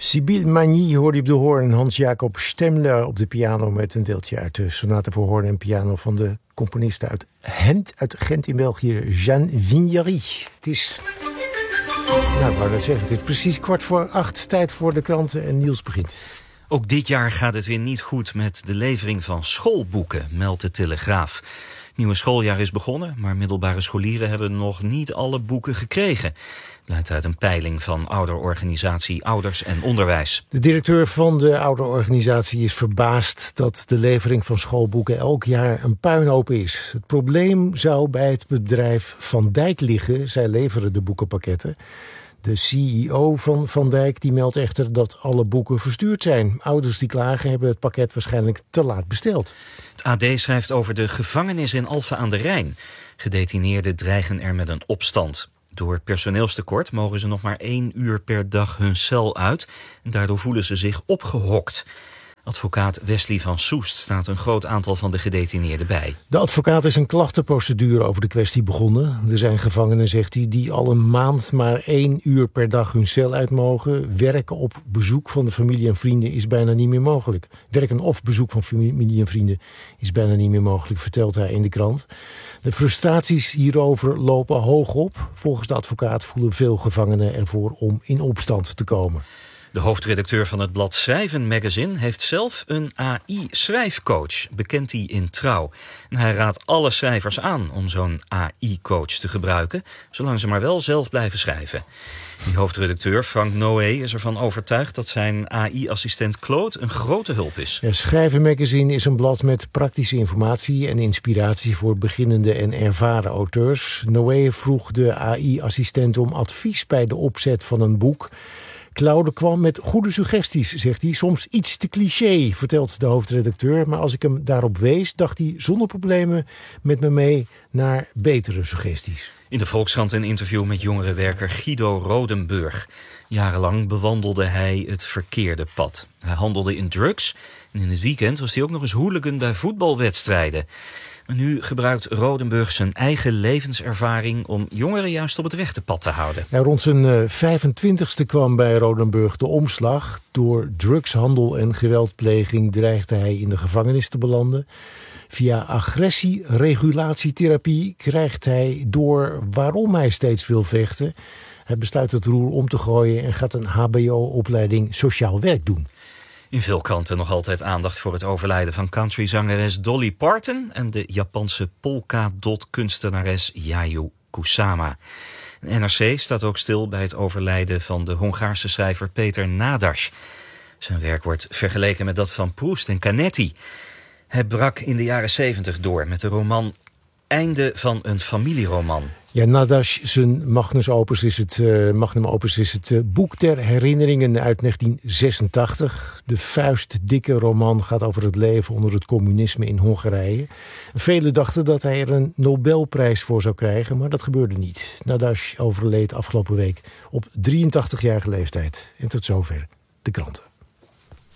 Sibylle Magny hoorde je op de hoorn. Hans-Jacob Stemler op de piano met een deeltje uit de sonate voor hoorn en piano van de componist uit Gent in België, Jeanne Vignery. Het is, ik wou dat zeggen, het is precies 7:15, tijd voor de kranten en Niels begint. Ook dit jaar gaat het weer niet goed met de levering van schoolboeken, meldt de Telegraaf. Het nieuwe schooljaar is begonnen, maar middelbare scholieren hebben nog niet alle boeken gekregen. Blijkt uit een peiling van ouderorganisatie Ouders en Onderwijs. De directeur van de ouderorganisatie is verbaasd dat de levering van schoolboeken elk jaar een puinhoop is. Het probleem zou bij het bedrijf Van Dijk liggen. Zij leveren de boekenpakketten. De CEO van Van Dijk die meldt echter dat alle boeken verstuurd zijn. Ouders die klagen hebben het pakket waarschijnlijk te laat besteld. Het AD schrijft over de gevangenis in Alphen aan de Rijn. Gedetineerden dreigen er met een opstand. Door personeelstekort mogen ze nog maar 1 uur per dag hun cel uit. En daardoor voelen ze zich opgehokt. Advocaat Wesley van Soest staat een groot aantal van de gedetineerden bij. De advocaat is een klachtenprocedure over de kwestie begonnen. Er zijn gevangenen, zegt hij, die al een maand maar 1 uur per dag hun cel uit mogen. Werken op bezoek van de familie en vrienden is bijna niet meer mogelijk. Werken of bezoek van familie en vrienden is bijna niet meer mogelijk, vertelt hij in de krant. De frustraties hierover lopen hoog op. Volgens de advocaat voelen veel gevangenen ervoor om in opstand te komen. De hoofdredacteur van het blad Schrijven Magazine heeft zelf een AI-schrijfcoach, bekent hij in Trouw. En hij raadt alle schrijvers aan om zo'n AI-coach te gebruiken, zolang ze maar wel zelf blijven schrijven. Die hoofdredacteur, Frank Noé, is ervan overtuigd dat zijn AI-assistent Claude een grote hulp is. Ja, Schrijven Magazine is een blad met praktische informatie en inspiratie voor beginnende en ervaren auteurs. Noé vroeg de AI-assistent om advies bij de opzet van een boek. Claude kwam met goede suggesties, zegt hij. Soms iets te cliché, vertelt de hoofdredacteur. Maar als ik hem daarop wees, dacht hij zonder problemen met me mee naar betere suggesties. In de Volkskrant een interview met jongerenwerker Guido Rodenburg. Jarenlang bewandelde hij het verkeerde pad. Hij handelde in drugs en in het weekend was hij ook nog eens hooligan bij voetbalwedstrijden. Maar nu gebruikt Rodenburg zijn eigen levenservaring om jongeren juist op het rechte pad te houden. Ja, rond zijn 25e kwam bij Rodenburg de omslag. Door drugshandel en geweldpleging dreigde hij in de gevangenis te belanden. Via agressieregulatietherapie krijgt hij door waarom hij steeds wil vechten. Hij besluit het roer om te gooien en gaat een hbo-opleiding sociaal werk doen. In veel kranten nog altijd aandacht voor het overlijden van countryzangeres Dolly Parton en de Japanse polka-dot-kunstenares Yayoi Kusama. NRC staat ook stil bij het overlijden van de Hongaarse schrijver Peter Nadas. Zijn werk wordt vergeleken met dat van Proust en Canetti. Hij brak in de jaren 70 door met de roman Einde van een familieroman. Ja, Nadas, zijn magnum opus is het boek ter herinneringen uit 1986. De vuistdikke roman gaat over het leven onder het communisme in Hongarije. Velen dachten dat hij er een Nobelprijs voor zou krijgen, maar dat gebeurde niet. Nadas overleed afgelopen week op 83-jarige leeftijd. En tot zover de kranten.